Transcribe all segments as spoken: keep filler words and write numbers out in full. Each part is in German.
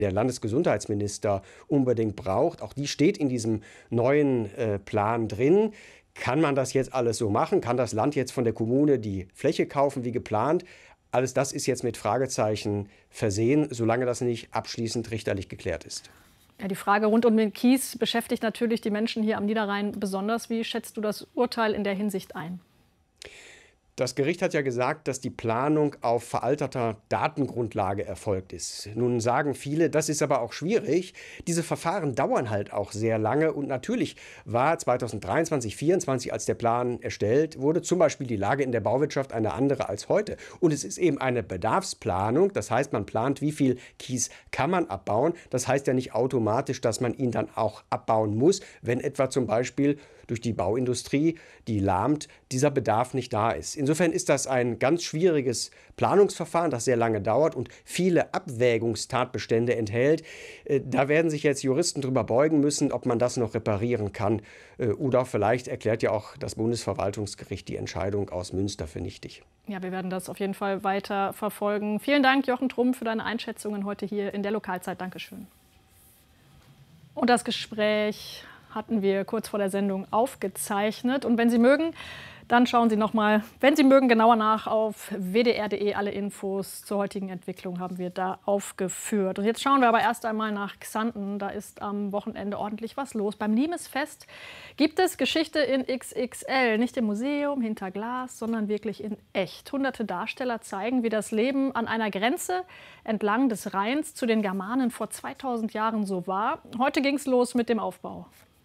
der Landesgesundheitsminister unbedingt braucht. Auch die steht in diesem neuen äh, Plan drin. Kann man das jetzt alles so machen? Kann das Land jetzt von der Kommune die Fläche kaufen wie geplant? Alles das ist jetzt mit Fragezeichen versehen, solange das nicht abschließend richterlich geklärt ist. Ja, die Frage rund um den Kies beschäftigt natürlich die Menschen hier am Niederrhein besonders. Wie schätzt du das Urteil in der Hinsicht ein? Das Gericht hat ja gesagt, dass die Planung auf veralteter Datengrundlage erfolgt ist. Nun sagen viele, das ist aber auch schwierig. Diese Verfahren dauern halt auch sehr lange. Und natürlich war zweitausenddreiundzwanzig, zweitausendvierundzwanzig, als der Plan erstellt wurde, zum Beispiel die Lage in der Bauwirtschaft eine andere als heute. Und es ist eben eine Bedarfsplanung. Das heißt, man plant, wie viel Kies kann man abbauen. Das heißt ja nicht automatisch, dass man ihn dann auch abbauen muss, wenn etwa zum Beispiel durch die Bauindustrie, die lahmt, dieser Bedarf nicht da ist. Insofern ist das ein ganz schwieriges Planungsverfahren, das sehr lange dauert und viele Abwägungstatbestände enthält. Da werden sich jetzt Juristen drüber beugen müssen, ob man das noch reparieren kann. Oder vielleicht erklärt ja auch das Bundesverwaltungsgericht die Entscheidung aus Münster für nichtig. Ja, wir werden das auf jeden Fall weiter verfolgen. Vielen Dank, Jochen Trumm, für deine Einschätzungen heute hier in der Lokalzeit. Dankeschön. Und das Gespräch hatten wir kurz vor der Sendung aufgezeichnet. Und wenn Sie mögen, dann schauen Sie noch mal, wenn Sie mögen, genauer nach auf w d r punkt de. Alle Infos zur heutigen Entwicklung haben wir da aufgeführt. Und jetzt schauen wir aber erst einmal nach Xanten. Da ist am Wochenende ordentlich was los. Beim Limesfest gibt es Geschichte in X X L. Nicht im Museum, hinter Glas, sondern wirklich in echt. Hunderte Darsteller zeigen, wie das Leben an einer Grenze entlang des Rheins zu den Germanen vor zweitausend Jahren so war. Heute ging es los mit dem Aufbau.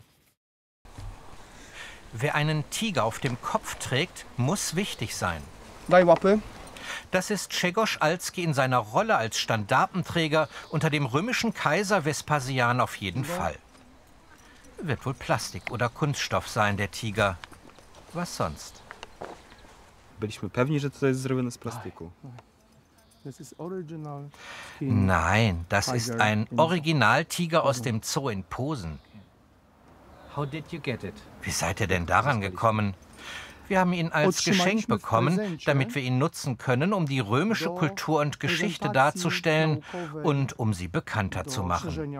Wer einen Tiger auf dem Kopf trägt, muss wichtig sein. Das ist Grzegorz Alski in seiner Rolle als Standartenträger unter dem römischen Kaiser Vespasian auf jeden Fall. Wird wohl Plastik oder Kunststoff sein, der Tiger. Was sonst? Nein, das ist ein Originaltiger aus dem Zoo in Posen. Wie seid ihr denn daran gekommen? Wir haben ihn als Geschenk bekommen, damit wir ihn nutzen können, um die römische Kultur und Geschichte darzustellen und um sie bekannter zu machen.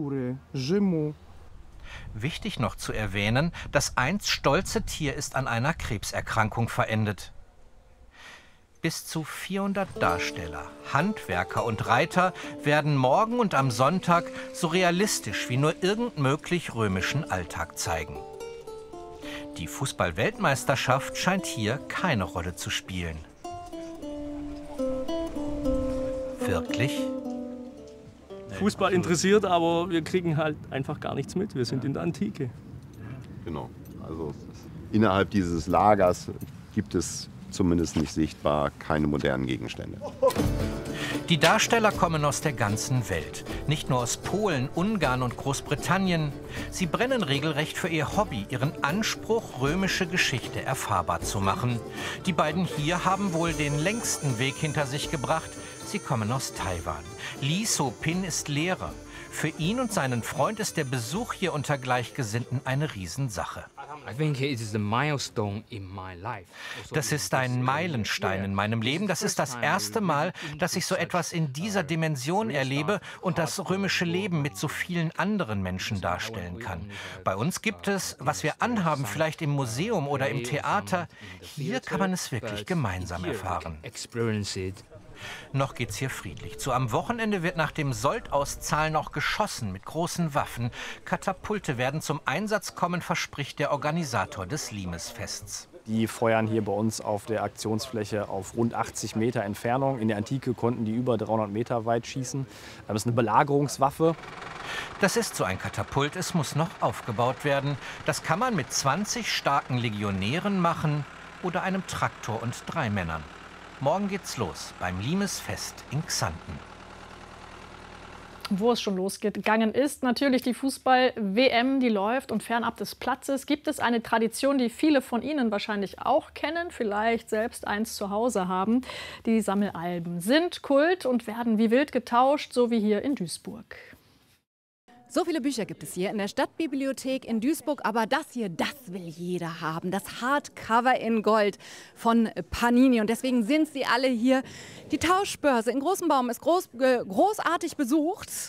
Wichtig noch zu erwähnen, das einst stolze Tier ist an einer Krebserkrankung verendet. Bis zu vierhundert Darsteller, Handwerker und Reiter werden morgen und am Sonntag so realistisch wie nur irgend möglich römischen Alltag zeigen. Die Fußball-Weltmeisterschaft scheint hier keine Rolle zu spielen. Wirklich? Fußball interessiert, aber wir kriegen halt einfach gar nichts mit. Wir sind in der Antike. Genau. Also innerhalb dieses Lagers gibt es zumindest nicht sichtbar keine modernen Gegenstände. Die Darsteller kommen aus der ganzen Welt. Nicht nur aus Polen, Ungarn und Großbritannien. Sie brennen regelrecht für ihr Hobby, ihren Anspruch, römische Geschichte erfahrbar zu machen. Die beiden hier haben wohl den längsten Weg hinter sich gebracht. Sie kommen aus Taiwan. Lee So-pin ist Lehrer. Für ihn und seinen Freund ist der Besuch hier unter Gleichgesinnten eine Riesensache. Das ist ein Meilenstein in meinem Leben. Das ist das erste Mal, dass ich so etwas in dieser Dimension erlebe und das römische Leben mit so vielen anderen Menschen darstellen kann. Bei uns gibt es, was wir anhaben, vielleicht im Museum oder im Theater. Hier kann man es wirklich gemeinsam erfahren. Noch geht's hier friedlich zu. Am Wochenende wird nach dem Sold-Auszahlen auch geschossen mit großen Waffen. Katapulte werden zum Einsatz kommen, verspricht der Organisator des Limesfests. Die feuern hier bei uns auf der Aktionsfläche auf rund achtzig Meter Entfernung. In der Antike konnten die über dreihundert Meter weit schießen. Das ist eine Belagerungswaffe. Das ist so ein Katapult, es muss noch aufgebaut werden. Das kann man mit zwanzig starken Legionären machen oder einem Traktor und drei Männern. Morgen geht's los beim Limesfest in Xanten. Wo es schon losgegangen ist, natürlich die Fußball-W M, die läuft. Und fernab des Platzes gibt es eine Tradition, die viele von Ihnen wahrscheinlich auch kennen, vielleicht selbst eins zu Hause haben. Die Sammelalben sind Kult und werden wie wild getauscht, so wie hier in Duisburg. So viele Bücher gibt es hier in der Stadtbibliothek in Duisburg, aber das hier, das will jeder haben. Das Hardcover in Gold von Panini und deswegen sind sie alle hier. Die Tauschbörse in Großenbaum ist groß, äh, großartig besucht.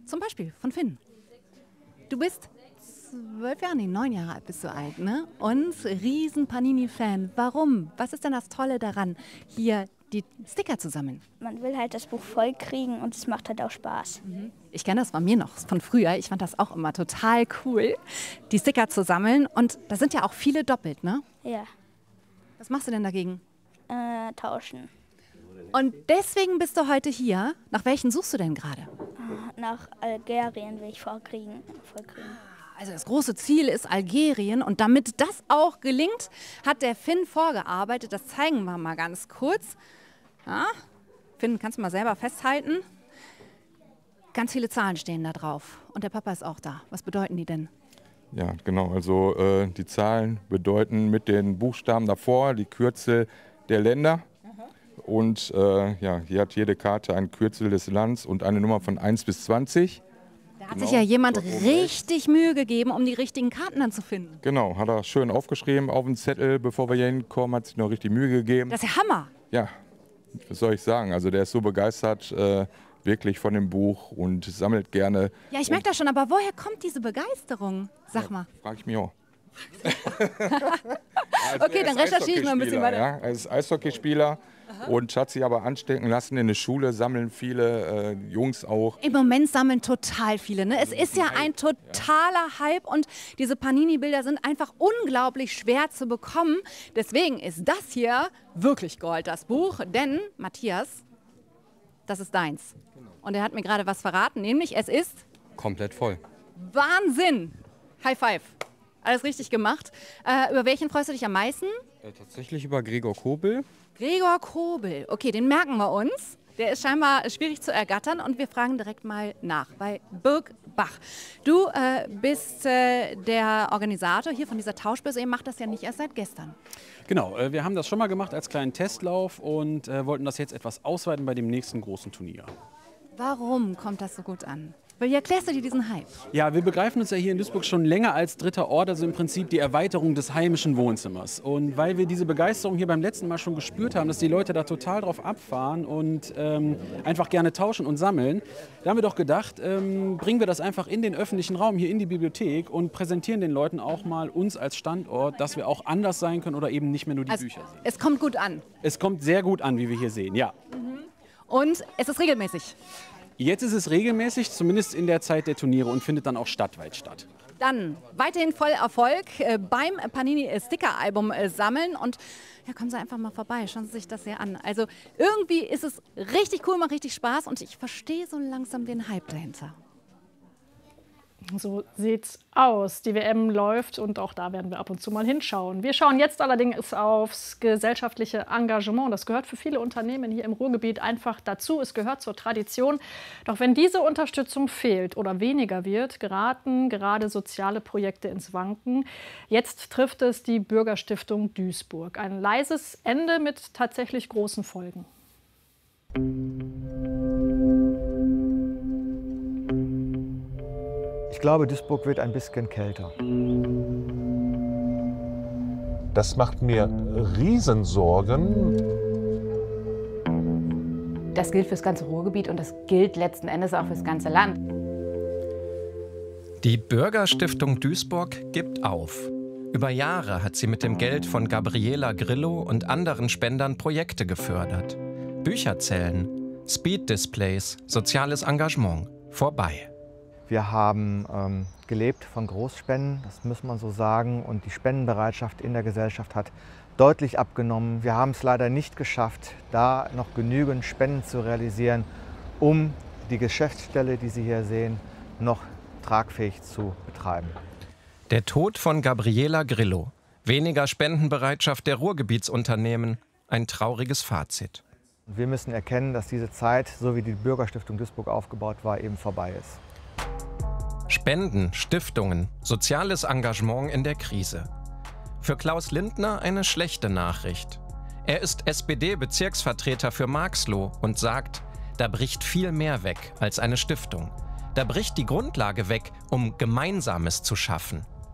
Zum Beispiel von Finn. Du bist zwölf Jahre, nee, neun Jahre alt bist du alt, ne? Und riesen Panini-Fan. Warum? Was ist denn das Tolle daran, hier die Sticker zu sammeln? Man will halt das Buch voll kriegen und es macht halt auch Spaß. Mhm. Ich kenne das von mir noch, von früher. Ich fand das auch immer total cool, die Sticker zu sammeln. Und da sind ja auch viele doppelt, ne? Ja. Was machst du denn dagegen? Äh, tauschen. Und deswegen bist du heute hier. Nach welchen suchst du denn gerade? Nach Algerien will ich vorkriegen. vorkriegen. Also das große Ziel ist Algerien. Und damit das auch gelingt, hat der Finn vorgearbeitet. Das zeigen wir mal ganz kurz. Ja, Finn, kannst du mal selber festhalten. Ganz viele Zahlen stehen da drauf. Und der Papa ist auch da. Was bedeuten die denn? Ja, genau. Also äh, die Zahlen bedeuten mit den Buchstaben davor die Kürzel der Länder. Und äh, ja, hier hat jede Karte ein Kürzel des Landes und eine Nummer von eins bis zwanzig. Da hat genau, sich ja jemand richtig Mühe gegeben, um die richtigen Karten dann zu finden. Genau, hat er schön aufgeschrieben auf den Zettel, bevor wir hier hinkommen, hat sich noch richtig Mühe gegeben. Das ist ja Hammer. Ja, was soll ich sagen? Also der ist so begeistert äh, wirklich von dem Buch und sammelt gerne. Ja, ich merke das schon, aber woher kommt diese Begeisterung? Sag ja, mal. Frage ich mich auch. Also okay, dann recherchiere ich mal ein bisschen weiter. Ja, er ist Eishockeyspieler. Aha. Und hat sich aber anstecken lassen in der Schule, sammeln viele äh, Jungs auch. Im Moment sammeln total viele. Ne? Es ist ja ein totaler Hype und diese Panini-Bilder sind einfach unglaublich schwer zu bekommen. Deswegen ist das hier wirklich Gold, das Buch. Denn, Matthias, das ist deins. Und er hat mir gerade was verraten, nämlich es ist... komplett voll. Wahnsinn! High five. Alles richtig gemacht. Äh, über welchen freust du dich am meisten? Äh, tatsächlich über Gregor Kobel. Gregor Kobel, okay, den merken wir uns. Der ist scheinbar schwierig zu ergattern und wir fragen direkt mal nach bei Birk Bach. Du äh, bist äh, der Organisator hier von dieser Tauschbörse. Ihr macht das ja nicht erst seit gestern. Genau, äh, wir haben das schon mal gemacht als kleinen Testlauf und äh, wollten das jetzt etwas ausweiten bei dem nächsten großen Turnier. Warum kommt das so gut an? Wie erklärst du dir diesen Hype? Ja, wir begreifen uns ja hier in Duisburg schon länger als dritter Ort, also im Prinzip die Erweiterung des heimischen Wohnzimmers. Und weil wir diese Begeisterung hier beim letzten Mal schon gespürt haben, dass die Leute da total drauf abfahren und ähm, einfach gerne tauschen und sammeln, da haben wir doch gedacht, ähm, bringen wir das einfach in den öffentlichen Raum, hier in die Bibliothek und präsentieren den Leuten auch mal uns als Standort, dass wir auch anders sein können oder eben nicht mehr nur die also, Bücher sehen. Es kommt gut an. Es kommt sehr gut an, wie wir hier sehen, ja. Mhm. Und es ist regelmäßig. Jetzt ist es regelmäßig, zumindest in der Zeit der Turniere und findet dann auch stadtweit statt. Dann weiterhin voll Erfolg äh, beim Panini Sticker Album äh, sammeln und ja, kommen Sie einfach mal vorbei, schauen Sie sich das hier an. Also irgendwie ist es richtig cool, macht richtig Spaß und ich verstehe so langsam den Hype dahinter. So sieht's aus. Die W M läuft und auch da werden wir ab und zu mal hinschauen. Wir schauen jetzt allerdings aufs gesellschaftliche Engagement. Das gehört für viele Unternehmen hier im Ruhrgebiet einfach dazu. Es gehört zur Tradition. Doch wenn diese Unterstützung fehlt oder weniger wird, geraten gerade soziale Projekte ins Wanken. Jetzt trifft es die Bürgerstiftung Duisburg. Ein leises Ende mit tatsächlich großen Folgen. Ich glaube, Duisburg wird ein bisschen kälter. Das macht mir Riesensorgen. Das gilt für das ganze Ruhrgebiet und das gilt letzten Endes auch für das ganze Land. Die Bürgerstiftung Duisburg gibt auf. Über Jahre hat sie mit dem Geld von Gabriela Grillo und anderen Spendern Projekte gefördert. Bücherzellen, Speed-Displays, soziales Engagement. Vorbei. Wir haben ähm, gelebt von Großspenden, das muss man so sagen. Und die Spendenbereitschaft in der Gesellschaft hat deutlich abgenommen. Wir haben es leider nicht geschafft, da noch genügend Spenden zu realisieren, um die Geschäftsstelle, die Sie hier sehen, noch tragfähig zu betreiben. Der Tod von Gabriela Grillo. Weniger Spendenbereitschaft der Ruhrgebietsunternehmen. Ein trauriges Fazit. Wir müssen erkennen, dass diese Zeit, so wie die Bürgerstiftung Duisburg aufgebaut war, eben vorbei ist. Spenden, Stiftungen, soziales Engagement in der Krise. Für Klaus Lindner eine schlechte Nachricht. Er ist S P D-Bezirksvertreter für Marxloh und sagt, da bricht viel mehr weg als eine Stiftung. Da bricht die Grundlage weg, um Gemeinsames zu schaffen.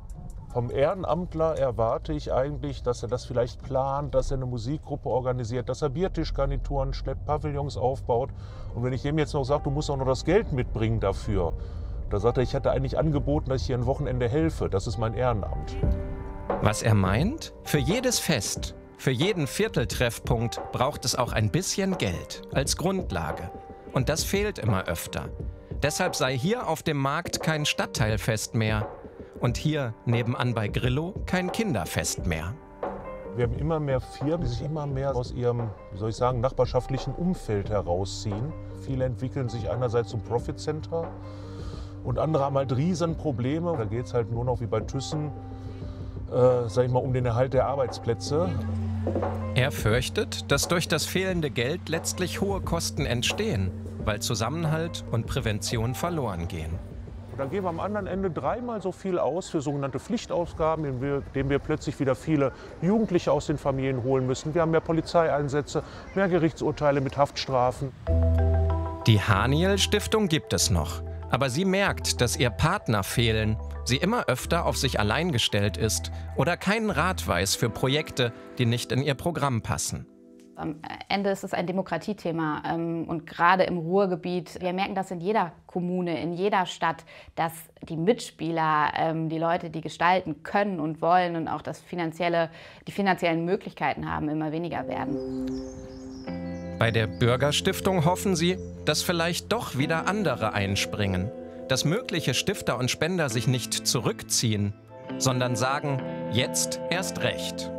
Vom Ehrenamtler erwarte ich eigentlich, dass er das vielleicht plant, dass er eine Musikgruppe organisiert, dass er Biertischgarnituren schleppt, Pavillons aufbaut. Und wenn ich dem jetzt noch sage, du musst auch noch das Geld mitbringen dafür, da sagt er, ich hätte eigentlich angeboten, dass ich hier ein Wochenende helfe. Das ist mein Ehrenamt. Was er meint? Für jedes Fest, für jeden Vierteltreffpunkt braucht es auch ein bisschen Geld als Grundlage. Und das fehlt immer öfter. Deshalb sei hier auf dem Markt kein Stadtteilfest mehr. Und hier nebenan bei Grillo kein Kinderfest mehr. Wir haben immer mehr Firmen, die sich immer mehr aus ihrem, wie soll ich sagen, nachbarschaftlichen Umfeld herausziehen. Viele entwickeln sich einerseits zum Profit Center und andere haben halt Riesenprobleme. Da geht es halt nur noch wie bei Thyssen, äh, sag ich mal, um den Erhalt der Arbeitsplätze. Er fürchtet, dass durch das fehlende Geld letztlich hohe Kosten entstehen, weil Zusammenhalt und Prävention verloren gehen. Da geben wir am anderen Ende dreimal so viel aus für sogenannte Pflichtausgaben, indem wir, indem wir plötzlich wieder viele Jugendliche aus den Familien holen müssen. Wir haben mehr Polizeieinsätze, mehr Gerichtsurteile mit Haftstrafen. Die Haniel-Stiftung gibt es noch. Aber sie merkt, dass ihr Partner fehlen, sie immer öfter auf sich allein gestellt ist oder keinen Rat weiß für Projekte, die nicht in ihr Programm passen. Am Ende ist es ein Demokratiethema und gerade im Ruhrgebiet, wir merken das in jeder Kommune, in jeder Stadt, dass die Mitspieler, die Leute, die gestalten können und wollen und auch das finanzielle, die finanziellen Möglichkeiten haben, immer weniger werden. Bei der Bürgerstiftung hoffen sie, dass vielleicht doch wieder andere einspringen, dass mögliche Stifter und Spender sich nicht zurückziehen, sondern sagen, jetzt erst recht.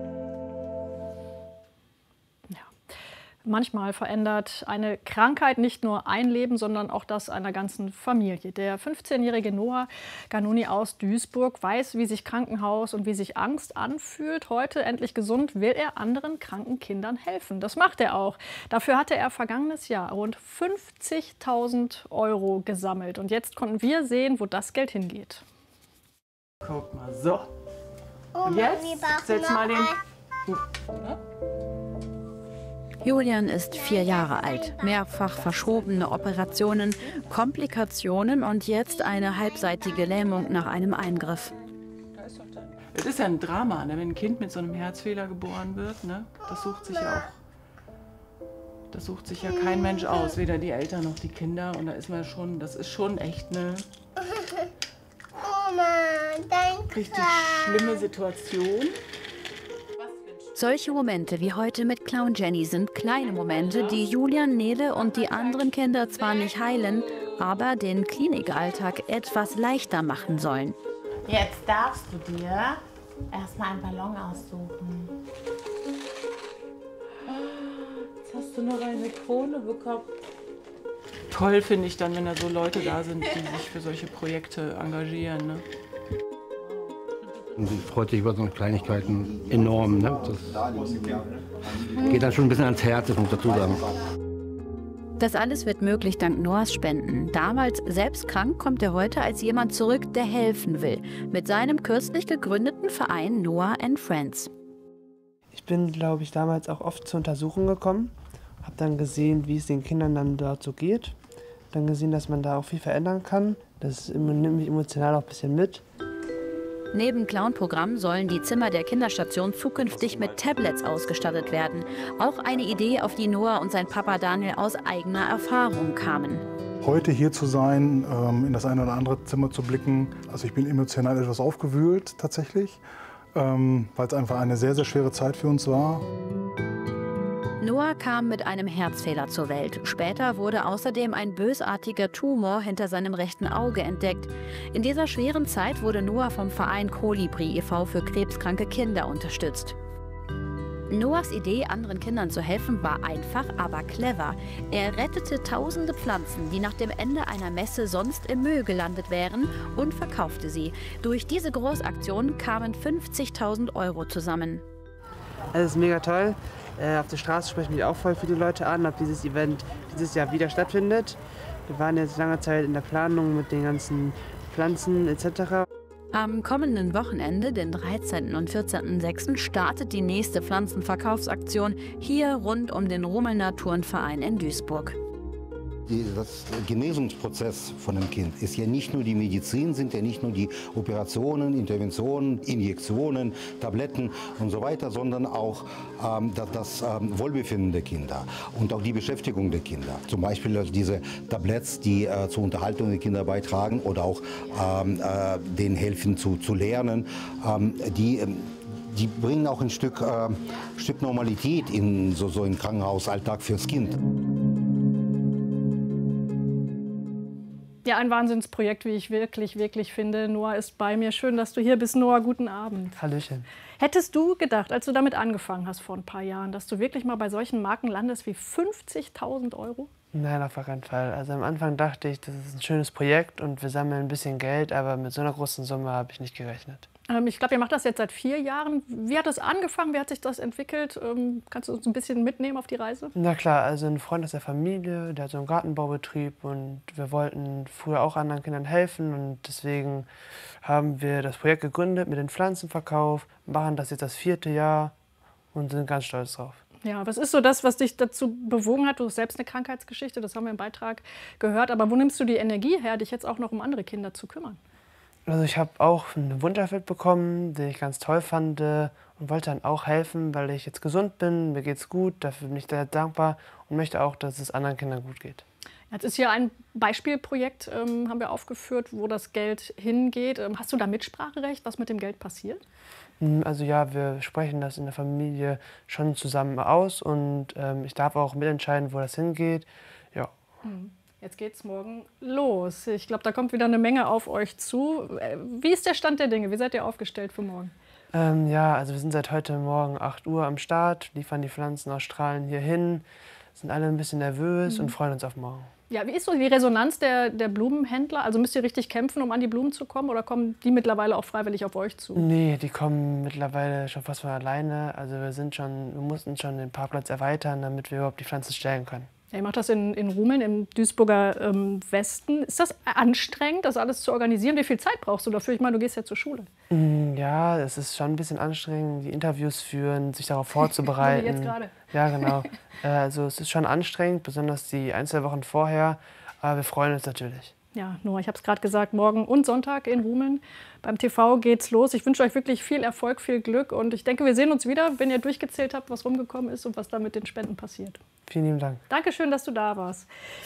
Manchmal verändert eine Krankheit nicht nur ein Leben, sondern auch das einer ganzen Familie. Der fünfzehnjährige Noah Ganoni aus Duisburg weiß, wie sich Krankenhaus und wie sich Angst anfühlt. Heute, endlich gesund, will er anderen kranken Kindern helfen. Das macht er auch. Dafür hatte er vergangenes Jahr rund fünfzigtausend Euro gesammelt. Und jetzt konnten wir sehen, wo das Geld hingeht. Guck mal, so. Oh, und jetzt setz mal den... Julian ist vier Jahre alt. Mehrfach verschobene Operationen, Komplikationen und jetzt eine halbseitige Lähmung nach einem Eingriff. Es ist ja ein Drama, ne? Wenn ein Kind mit so einem Herzfehler geboren wird. Ne? Das sucht sich ja auch. Das sucht sich ja kein Mensch aus, weder die Eltern noch die Kinder. Und da ist man schon, das ist schon echt eine richtig schlimme Situation. Solche Momente wie heute mit Clown Jenny sind kleine Momente, die Julian, Nele und die anderen Kinder zwar nicht heilen, aber den Klinikalltag etwas leichter machen sollen. Jetzt darfst du dir erstmal einen Ballon aussuchen. Jetzt hast du noch eine Krone bekommen. Toll finde ich dann, wenn da so Leute da sind, die sich für solche Projekte engagieren. Ne? Und sie freut sich über so Kleinigkeiten enorm. Ne? Das geht dann schon ein bisschen ans Herz, das muss ich dazu sagen. Das alles wird möglich dank Noahs Spenden. Damals selbst krank, kommt er heute als jemand zurück, der helfen will. Mit seinem kürzlich gegründeten Verein Noah and Friends. Ich bin, glaube ich, damals auch oft zur Untersuchung gekommen. Habe dann gesehen, wie es den Kindern dann dort so geht. Dann gesehen, dass man da auch viel verändern kann. Das nimmt mich emotional auch ein bisschen mit. Neben Clown-Programm sollen die Zimmer der Kinderstation zukünftig mit Tablets ausgestattet werden. Auch eine Idee, auf die Noah und sein Papa Daniel aus eigener Erfahrung kamen. Heute hier zu sein, in das eine oder andere Zimmer zu blicken, also ich bin emotional etwas aufgewühlt tatsächlich, weil es einfach eine sehr, sehr schwere Zeit für uns war. Noah kam mit einem Herzfehler zur Welt. Später wurde außerdem ein bösartiger Tumor hinter seinem rechten Auge entdeckt. In dieser schweren Zeit wurde Noah vom Verein Kolibri e V für krebskranke Kinder unterstützt. Noahs Idee, anderen Kindern zu helfen, war einfach, aber clever. Er rettete tausende Pflanzen, die nach dem Ende einer Messe sonst im Müll gelandet wären, und verkaufte sie. Durch diese Großaktion kamen fünfzigtausend Euro zusammen. Das ist mega toll. Äh, auf der Straße sprechen mich auch voll viele Leute an, ob dieses Event dieses Jahr wieder stattfindet. Wir waren jetzt lange Zeit in der Planung mit den ganzen Pflanzen et cetera. Am kommenden Wochenende, den dreizehnten und vierzehnten sechsten, startet die nächste Pflanzenverkaufsaktion hier rund um den Rumelner Turnverein in Duisburg. Die, das Genesungsprozess von dem Kind ist ja nicht nur die Medizin, sind ja nicht nur die Operationen, Interventionen, Injektionen, Tabletten und so weiter, sondern auch ähm, das, das ähm, Wohlbefinden der Kinder und auch die Beschäftigung der Kinder. Zum Beispiel also diese Tabletts, die äh, zur Unterhaltung der Kinder beitragen oder auch ähm, äh, denen helfen zu, zu lernen, ähm, die ähm, die bringen auch ein Stück, äh, Stück Normalität in so, so einen Krankenhausalltag fürs Kind. Ja, ein Wahnsinnsprojekt, wie ich wirklich, wirklich finde. Noah ist bei mir. Schön, dass du hier bist. Noah, guten Abend. Hallöchen. Hättest du gedacht, als du damit angefangen hast vor ein paar Jahren, dass du wirklich mal bei solchen Marken landest wie fünfzigtausend Euro? Nein, auf keinen Fall. Also am Anfang dachte ich, das ist ein schönes Projekt und wir sammeln ein bisschen Geld, aber mit so einer großen Summe habe ich nicht gerechnet. Ähm, ich glaube, ihr macht das jetzt seit vier Jahren. Wie hat das angefangen? Wie hat sich das entwickelt? Ähm, kannst du uns ein bisschen mitnehmen auf die Reise? Na klar, also ein Freund aus der Familie, der hat so einen Gartenbaubetrieb und wir wollten früher auch anderen Kindern helfen und deswegen haben wir das Projekt gegründet mit dem Pflanzenverkauf, machen das jetzt das vierte Jahr und sind ganz stolz drauf. Ja, was ist so das, was dich dazu bewogen hat? Du hast selbst eine Krankheitsgeschichte, das haben wir im Beitrag gehört. Aber wo nimmst du die Energie her, dich jetzt auch noch um andere Kinder zu kümmern? Also ich habe auch einen Wunsch erfüllt bekommen, den ich ganz toll fand und wollte dann auch helfen, weil ich jetzt gesund bin, mir geht's gut, dafür bin ich sehr dankbar und möchte auch, dass es anderen Kindern gut geht. Jetzt ist hier ein Beispielprojekt, ähm, haben wir aufgeführt, wo das Geld hingeht. Ähm, hast du da Mitspracherecht, was mit dem Geld passiert? Also ja, wir sprechen das in der Familie schon zusammen aus und ähm, ich darf auch mitentscheiden, wo das hingeht. Ja. Jetzt geht's morgen los. Ich glaube, da kommt wieder eine Menge auf euch zu. Wie ist der Stand der Dinge? Wie seid ihr aufgestellt für morgen? Ähm, ja, also wir sind seit heute Morgen acht Uhr am Start, liefern die Pflanzen aus Strahlen hier hin, sind alle ein bisschen nervös Mhm. und freuen uns auf morgen. Ja, wie ist so die Resonanz der, der Blumenhändler? Also müsst ihr richtig kämpfen, um an die Blumen zu kommen? Oder kommen die mittlerweile auch freiwillig auf euch zu? Nee, die kommen mittlerweile schon fast von alleine. Also wir, sind schon, wir mussten schon den Parkplatz erweitern, damit wir überhaupt die Pflanzen stellen können. Ja, ihr macht das in, in Rumeln, im Duisburger ähm, Westen. Ist das anstrengend, das alles zu organisieren? Wie viel Zeit brauchst du dafür? Ich meine, du gehst ja zur Schule. Mm, Ja, es ist schon ein bisschen anstrengend, die Interviews führen, sich darauf vorzubereiten. Wie jetzt gerade. Ja, genau. Äh, Also es ist schon anstrengend, besonders die ein, zwei Wochen vorher. Aber wir freuen uns natürlich. Ja, Noah, ich habe es gerade gesagt, morgen und Sonntag in Rumeln. Beim T V geht's los. Ich wünsche euch wirklich viel Erfolg, viel Glück. Und ich denke, wir sehen uns wieder, wenn ihr durchgezählt habt, was rumgekommen ist und was da mit den Spenden passiert. Vielen lieben Dank. Dankeschön, dass du da warst.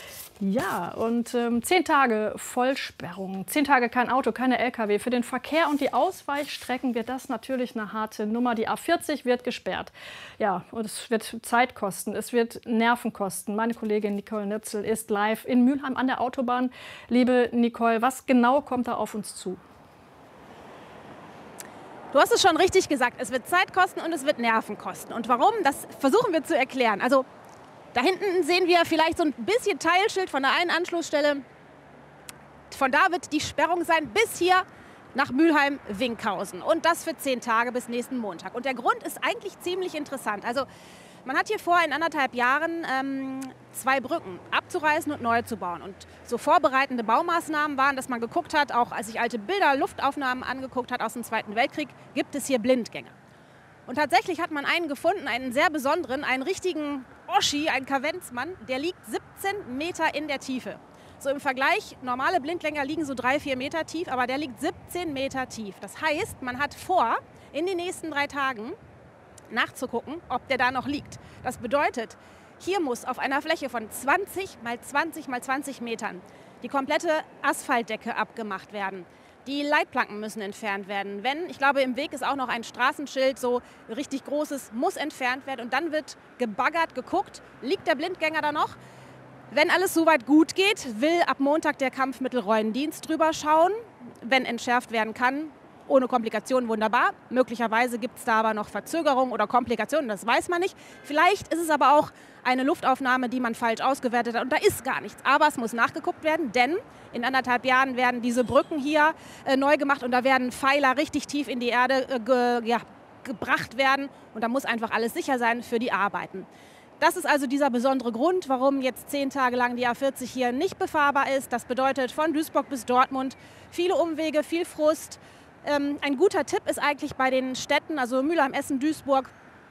Ja, und ähm, zehn Tage Vollsperrung, zehn Tage kein Auto, keine L K W. Für den Verkehr und die Ausweichstrecken wird das natürlich eine harte Nummer. Die A vierzig wird gesperrt. Ja, und es wird Zeit kosten, es wird Nerven kosten. Meine Kollegin Nicole Nützel ist live in Mülheim an der Autobahn. Liebe Nicole, was genau kommt da auf uns zu? Du hast es schon richtig gesagt, es wird Zeit kosten und es wird Nerven kosten. Und warum, das versuchen wir zu erklären. Also da hinten sehen wir vielleicht so ein bisschen Teilschild von der einen Anschlussstelle. Von da wird die Sperrung sein bis hier nach Mülheim-Winkhausen. Und das für zehn Tage bis nächsten Montag. Und der Grund ist eigentlich ziemlich interessant. Also man hat hier vor in anderthalb Jahren ähm, zwei Brücken abzureißen und neu zu bauen. Und so vorbereitende Baumaßnahmen waren, dass man geguckt hat, auch als sich alte Bilder, Luftaufnahmen angeguckt hat aus dem Zweiten Weltkrieg, gibt es hier Blindgänger. Und tatsächlich hat man einen gefunden, einen sehr besonderen, einen richtigen Oschi, einen Kavenzmann, der liegt siebzehn Meter in der Tiefe. So im Vergleich, normale Blindgänger liegen so drei, vier Meter tief, aber der liegt siebzehn Meter tief. Das heißt, man hat vor, in den nächsten drei Tagen nachzugucken, ob der da noch liegt. Das bedeutet, hier muss auf einer Fläche von zwanzig mal zwanzig mal zwanzig Metern die komplette Asphaltdecke abgemacht werden. Die Leitplanken müssen entfernt werden. Wenn, ich glaube, im Weg ist auch noch ein Straßenschild, so richtig großes, muss entfernt werden. Und dann wird gebaggert, geguckt, liegt der Blindgänger da noch? Wenn alles soweit gut geht, will ab Montag der Kampfmittelräumendienst drüber schauen. Wenn entschärft werden kann, ohne Komplikationen, wunderbar. Möglicherweise gibt es da aber noch Verzögerungen oder Komplikationen, das weiß man nicht. Vielleicht ist es aber auch eine Luftaufnahme, die man falsch ausgewertet hat und da ist gar nichts. Aber es muss nachgeguckt werden, denn in anderthalb Jahren werden diese Brücken hier äh, neu gemacht und da werden Pfeiler richtig tief in die Erde äh, ge, ja, gebracht werden und da muss einfach alles sicher sein für die Arbeiten. Das ist also dieser besondere Grund, warum jetzt zehn Tage lang die A vierzig hier nicht befahrbar ist. Das bedeutet von Duisburg bis Dortmund viele Umwege, viel Frust. Ähm, ein guter Tipp ist eigentlich bei den Städten, also Mülheim, Essen, Duisburg,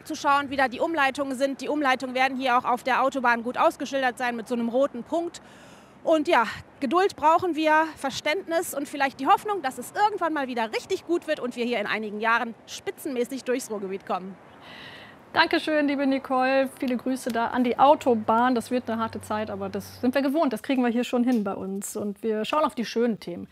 zu schauen, wie da die Umleitungen sind. Die Umleitungen werden hier auch auf der Autobahn gut ausgeschildert sein mit so einem roten Punkt. Und ja, Geduld brauchen wir, Verständnis und vielleicht die Hoffnung, dass es irgendwann mal wieder richtig gut wird und wir hier in einigen Jahren spitzenmäßig durchs Ruhrgebiet kommen. Dankeschön, liebe Nicole. Viele Grüße da an die Autobahn. Das wird eine harte Zeit, aber das sind wir gewohnt. Das kriegen wir hier schon hin bei uns. Und wir schauen auf die schönen Themen.